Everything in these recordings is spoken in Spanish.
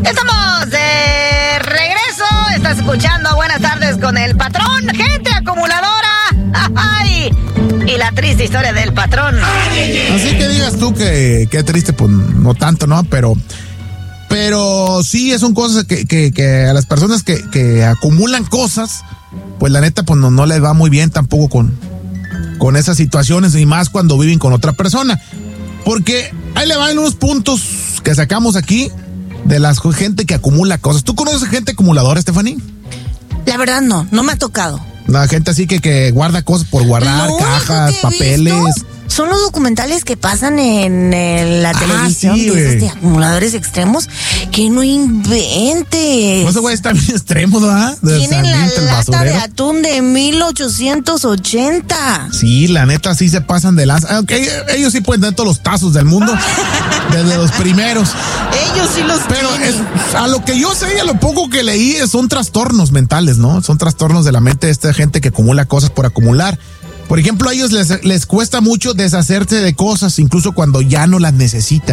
Estamos de regreso. Estás escuchando Buenas Tardes con el Patrón. Gente acumuladora. ¡Ay! Y la triste historia del patrón. Así que digas tú que triste, pues no tanto, ¿no? Pero sí son cosas que a las personas que acumulan cosas, pues la neta, pues no les va muy bien tampoco con esas situaciones, y más cuando viven con otra persona. Porque ahí le van unos puntos que sacamos aquí de la gente que acumula cosas. ¿Tú conoces gente acumuladora, Stephanie? La verdad no me ha tocado. La gente así que guarda cosas por guardar, cajas, papeles. Son los documentales que pasan en la televisión, sí, de acumuladores extremos, que no inventes. No, ese güey está bien extremo, ¿verdad? Tienen la lata de atún de 1880. Sí, la neta sí se pasan de lanza. Aunque ellos sí pueden tener todos los tazos del mundo, desde los primeros. Ellos sí los Pero tienen. a lo que yo sé y a lo poco que leí, son trastornos mentales, ¿no? Son trastornos de la mente de esta gente que acumula cosas por acumular. Por ejemplo, a ellos les cuesta mucho deshacerse de cosas, incluso cuando ya no las necesitan.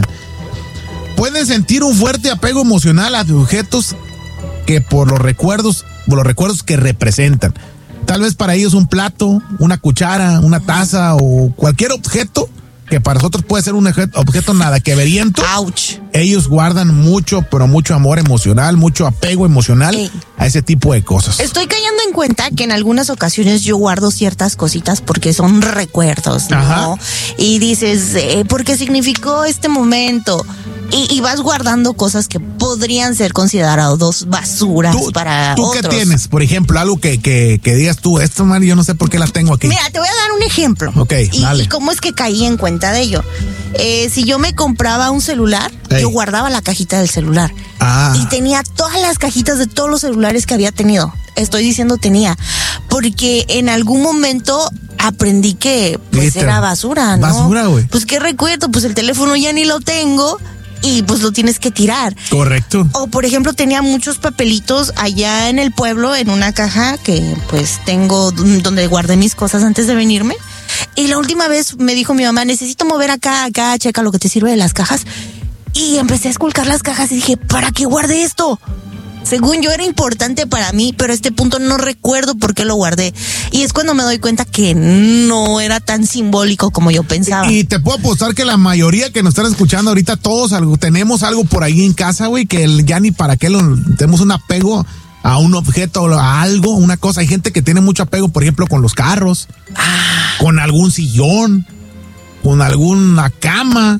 Pueden sentir un fuerte apego emocional a objetos que por los recuerdos que representan. Tal vez para ellos un plato, una cuchara, una taza o cualquier objeto que para nosotros puede ser un objeto nada que veriento. ¡Auch! Ellos guardan mucho, pero mucho amor emocional, mucho apego emocional a ese tipo de cosas. Estoy cayendo en cuenta que en algunas ocasiones yo guardo ciertas cositas porque son recuerdos, ¿no? Ajá. Y dices, porque significó este momento. Y vas guardando cosas que podrían ser considerados basuras para ¿Tú otros. qué tienes? Por ejemplo, algo que digas tú, esto, man, yo no sé por qué la tengo aquí. Mira, te voy a dar un ejemplo. Ok, dale. Y cómo es que caí en cuenta de ello. Si yo me compraba un celular, yo guardaba la cajita del celular. Y tenía todas las cajitas de todos los celulares que había tenido. Estoy diciendo tenía. Porque en algún momento aprendí que pues era basura, ¿no? Basura, güey. Pues qué recuerdo, pues el teléfono ya ni lo tengo. Y pues lo tienes que tirar. Correcto. O por ejemplo tenía muchos papelitos allá en el pueblo en una caja que pues tengo donde guardé mis cosas antes de venirme. Y la última vez me dijo mi mamá, necesito mover acá, checa lo que te sirve de las cajas. Y empecé a esculcar las cajas y dije, ¿para qué guardé esto? Según yo era importante para mí, pero a este punto no recuerdo por qué lo guardé. Y es cuando me doy cuenta que no era tan simbólico como yo pensaba. Y te puedo apostar que la mayoría que nos están escuchando ahorita, todos tenemos algo por ahí en casa, güey, que ya ni para qué tenemos un apego a un objeto, a algo, una cosa. Hay gente que tiene mucho apego, por ejemplo, con los carros, con algún sillón, con alguna cama.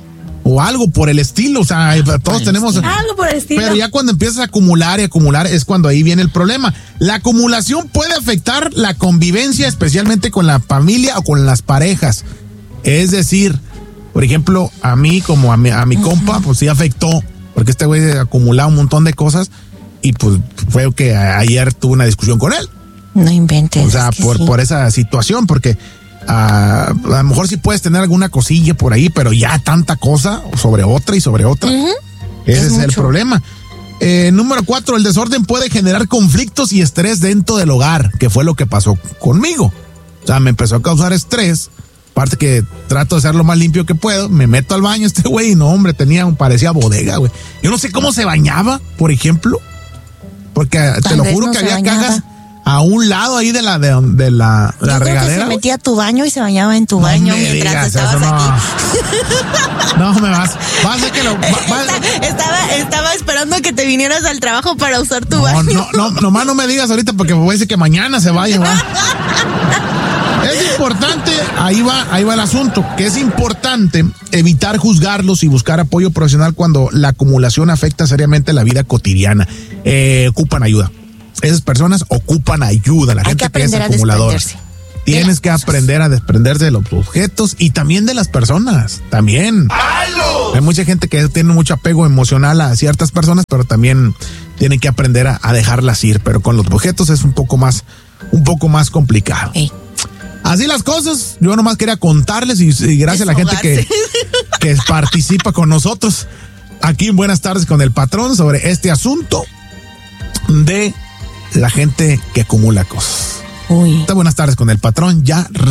O algo por el estilo, o sea, todos tenemos algo por el estilo. Pero ya cuando empiezas a acumular es cuando ahí viene el problema. La acumulación puede afectar la convivencia, especialmente con la familia o con las parejas. Es decir, por ejemplo, a mí como a mi compa, pues sí afectó, porque este güey acumulaba un montón de cosas y pues fue que ayer tuve una discusión con él. No inventes. O sea, por esa situación, porque a lo mejor sí puedes tener alguna cosilla por ahí, pero ya tanta cosa sobre otra y sobre otra. Ese es el problema. Número 4, el desorden puede generar conflictos y estrés dentro del hogar, que fue lo que pasó conmigo. O sea, me empezó a causar estrés. Aparte que trato de ser lo más limpio que puedo. Me meto al baño güey y no, hombre, parecía bodega, güey. Yo no sé cómo se bañaba, por ejemplo. Porque te lo juro que había cagas a un lado ahí de la regadera. Creo que se metía a tu baño y se bañaba en tu baño mientras estabas aquí. No me vas a hacer que Estaba esperando a que te vinieras al trabajo para usar tu baño. Nomás no me digas ahorita porque me voy a decir que mañana se vaya, ¿va? Es importante, ahí va el asunto, que es importante evitar juzgarlos y buscar apoyo profesional cuando la acumulación afecta seriamente la vida cotidiana. Ocupan ayuda. Esas personas ocupan ayuda, la gente que es acumuladora. Tienes que aprender a desprenderse de los objetos y también de las personas, también. ¡Malo! Hay mucha gente que tiene mucho apego emocional a ciertas personas, pero también tienen que aprender a dejarlas ir, pero con los objetos es un poco más complicado. Así las cosas, yo nomás quería contarles y gracias a la gente que participa con nosotros aquí en Buenas Tardes con el Patrón sobre este asunto de la gente que acumula cosas. Buenas tardes con el Patrón, ya